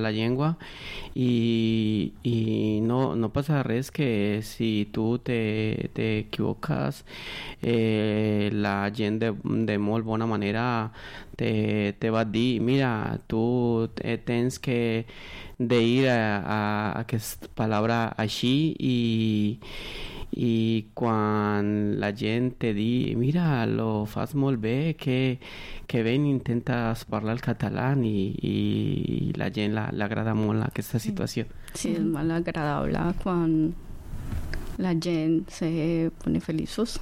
la llengua i no passa res que si tu t'equivoques la gent de molt bona manera te va dir mira, tu tens que dir a aquesta paraula així i quan la gent te di mira, lo fas molt bé, que ben intentes parlar el català i la gent l'agrada molt aquesta situació. Sí, és molt agradable quan la gent se pone feliços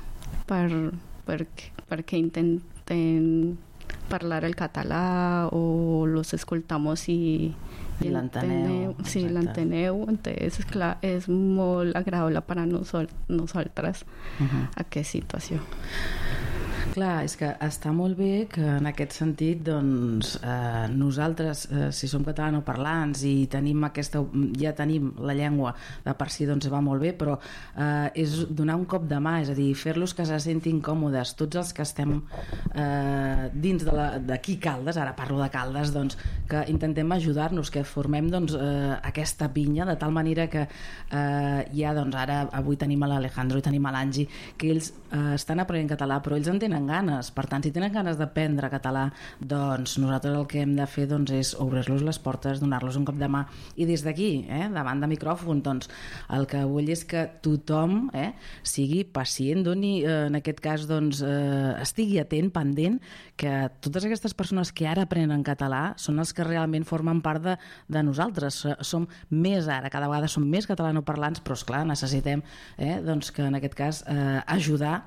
perquè intenten parlar el català o los escoltamos i l'enteneu. Sí, l'enteneu. Entonces, clar, és molt agradable per a nosaltres aquesta situació. Clar, és que està molt bé que en aquest sentit doncs, nosaltres, si som catalanoparlants i ja tenim la llengua de per si, doncs va molt bé, però és donar un cop de mà, és a dir, fer-los que se sentin còmodes, tots els que estem dins d'aquí Caldes, ara parlo de Caldes, doncs, que intentem ajudar-nos, que formem doncs, aquesta pinya, de tal manera que ja, doncs, ara avui tenim a l'Alejandro i tenim a l'Angi, que ells estan aprenent català, però ells en tenen ganes. Per tant, si tenen ganes d'aprendre català, doncs nosaltres el que hem de fer doncs, és obrir-los les portes, donar-los un cop de mà, i des d'aquí, davant de micròfon, doncs, el que vull és que tothom sigui pacient, doni, en aquest cas doncs, estigui atent, pendent, que totes aquestes persones que ara aprenen català són els que realment formen part de nosaltres. Som més ara, cada vegada som més catalanoparlants, però esclar, necessitem doncs, que en aquest cas ajudar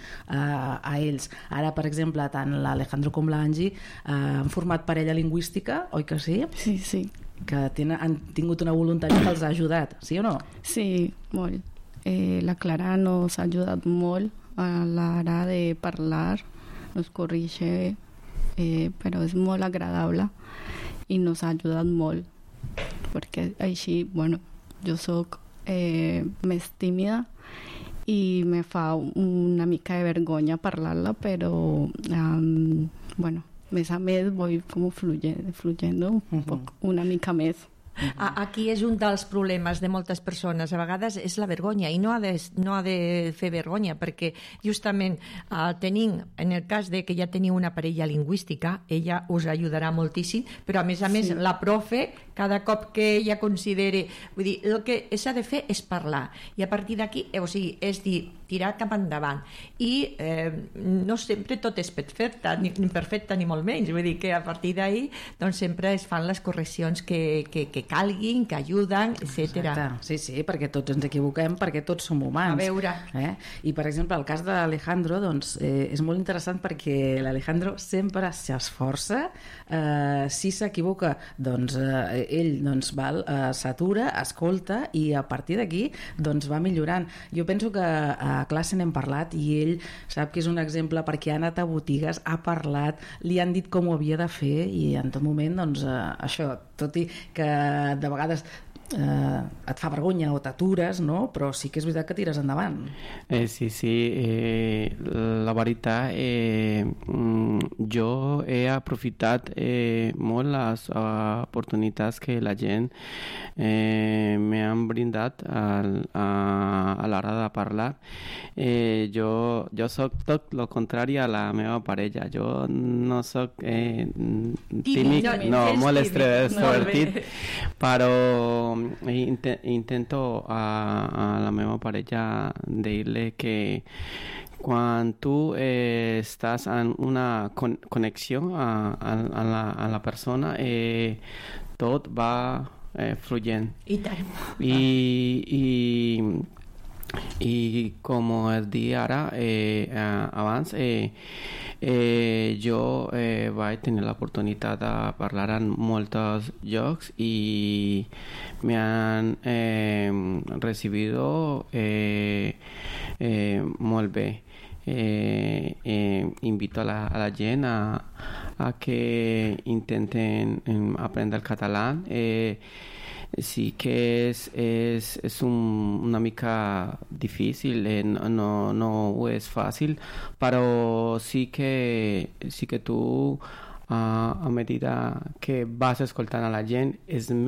a ells. Ara, per exemple, tant l'Alejandro com l'Angi han format parella lingüística, oi que sí? Sí, sí. Que han tingut una voluntat que els ha ajudat, sí o no? Sí, molt. La Clara nos ha ajudat molt a l'hora de parlar, nos corrige, però és molt agradable i nos ha ajudat molt, perquè així, bueno, jo soc més tímida i me fa una mica de vergonya parlar-la, però bueno, més a més voy como fluyendo un poc, una mica més. Aquí és un dels problemes de moltes persones, a vegades és la vergonya, i no ha de fer vergonya, perquè justament tenim, en el cas de que ja teniu una parella lingüística, ella us ajudarà moltíssim, però a més la profe, cada cop que ella consideri, vull dir, el que s'ha de fer és parlar, i a partir d'aquí, o sigui, és dir, tirar cap endavant, i no sempre tot és perfecte ni molt menys, vull dir que a partir d'ahí doncs sempre es fan les correccions que calguin, que ajuden, etc. Sí, perquè tots ens equivoquem, perquè tots som humans. A veure. I, per exemple, el cas de l'Alejandro, doncs, és molt interessant perquè l'Alejandro sempre s'esforça, si s'equivoca, doncs, ell doncs, s'atura, escolta, i a partir d'aquí doncs, va millorant. Jo penso que a classe n'hem parlat i ell sap que és un exemple perquè ha anat a botigues, ha parlat, li han dit com ho havia de fer i en tot moment, doncs, això, tot i que de vegades et fa vergonya o t'atures, no? Però sí que és veritat que tires endavant. Sí, la veritat, jo he aprofitat molt les oportunitats que la gent m'han brindat a l'hora de parlar. Jo soc tot el contrari a la meva parella. Jo no soc tímid, molt extrovertit, però intento a la meva parella dir-le que quan tu estàs en una connexió a la persona, tot va fluyent. I tant. I com es deia ara abans, jo vaig tenir l'oportunitat de parlar en molts llocs i me han recibido molt bé. Invito a la gent a que intenten aprendre el català. Sí que és una mica difícil, no és fàcil, però sí que tu a medida que vas escoltant a la gent és